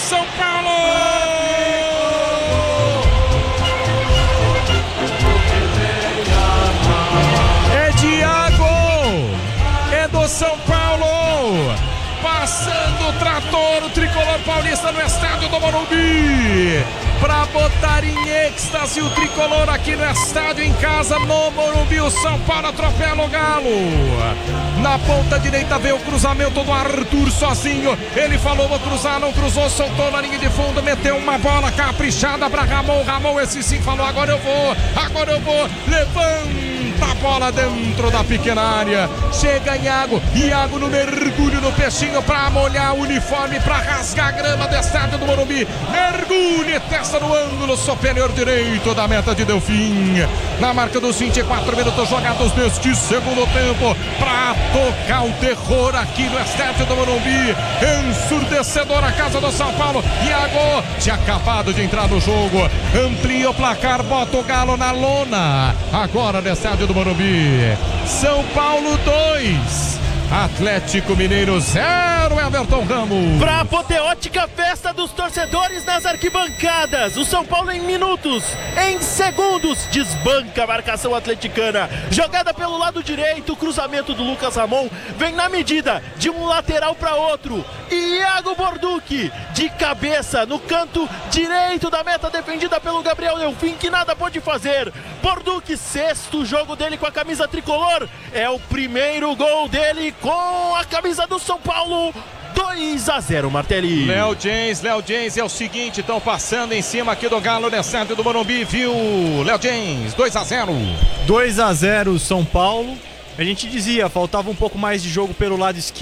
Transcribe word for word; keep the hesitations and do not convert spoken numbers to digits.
São Paulo! É Thiago! É do São Paulo! Passando o trator, o tricolor paulista no estádio do Morumbi, pra botar em êxtase o tricolor aqui no estádio, em casa, no Morumbi. O São Paulo atropela o Galo. Na ponta direita veio o cruzamento do Arthur sozinho. Ele falou, vou cruzar, não cruzou, soltou na linha de fundo, meteu uma bola caprichada pra Ramon. Ramon, esse sim, falou, agora eu vou, agora eu vou. Levanta a bola dentro da pequena área. Chega Iago, Iago no mergulho no peixinho pra molhar o uniforme, pra rasgar a grama do estádio do Morumbi. Mergulhe, testa no ângulo superior direito da meta de Delfim. Na marca dos vinte e quatro minutos jogados deste segundo tempo, pra tocar o terror aqui no estádio do Morumbi. Ensurdecedor a casa do São Paulo. Iago tinha acabado de entrar no jogo, amplia o placar, bota o Galo na lona. Agora no estádio do Morumbi, São Paulo dois, Atlético Mineiro zero. Everton Ramos. Pra apoteótica festa dos torcedores nas arquibancadas, o São Paulo em minutos, em segundos, desbanca a marcação atleticana. Jogada pelo lado direito, cruzamento do Lucas Ramon, vem na medida de um lateral para outro. Iago Borducci, de cabeça, no canto direito da meta, defendida pelo Gabriel Delfim, que nada pôde fazer. Borducci, sexto jogo dele com a camisa tricolor, é o primeiro gol dele com a camisa do São Paulo. dois a zero, Martelli. Léo James, Léo James, é o seguinte, estão passando em cima aqui do Galo no estádio do Morumbi, viu? Léo James, dois a zero. dois a zero São Paulo. A gente dizia, faltava um pouco mais de jogo pelo lado esquerdo.